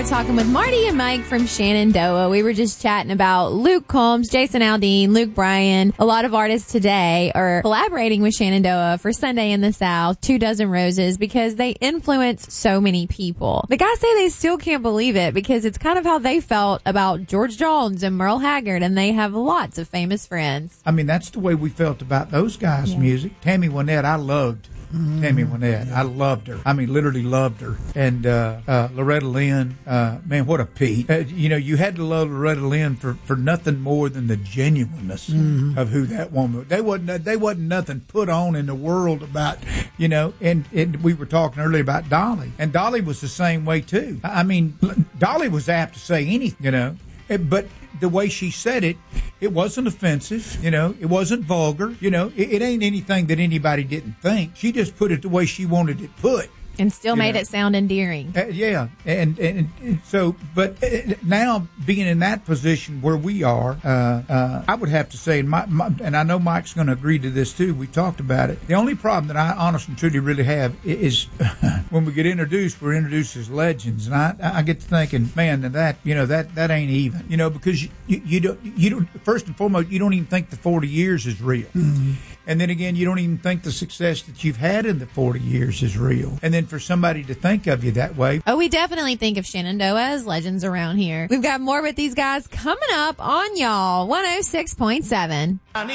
We're talking with Marty and Mike from Shenandoah. We were just chatting about Luke Combs, Jason Aldean, Luke Bryan. A lot of artists today are collaborating with Shenandoah for Sunday in the South, 2 Dozen Roses, because they influence so many people. The guys say they still can't believe it because it's kind of how they felt about George Jones and Merle Haggard, and they have lots of famous friends. I mean, that's the way we felt about those guys' music. Tammy Wynette, I loved. Tammy Wynette. I loved her. I mean, literally loved her. And Loretta Lynn, man, what a peak. You had to love Loretta Lynn for nothing more than the genuineness of who that woman was. They wasn't nothing put on in the world about, and we were talking earlier about Dolly. And Dolly was the same way, too. I mean, Dolly was apt to say anything, but the way she said it, it wasn't offensive, it wasn't vulgar, it ain't anything that anybody didn't think. She just put it the way she wanted it put. And still made it sound endearing. Yeah. And so, but now being in that position where we are, I would have to say, and I know Mike's going to agree to this too, we talked about it. The only problem that I honestly and truly really have is when we get introduced, we're introduced as legends. And I get to thinking, man, that ain't even, because you don't, first and foremost, you don't even think the 40 years is real. Mm-hmm. And then again, you don't even think the success that you've had in the 40 years is real. And then for somebody to think of you that way. Oh, we definitely think of Shenandoah as legends around here. We've got more with these guys coming up on y'all 106.7.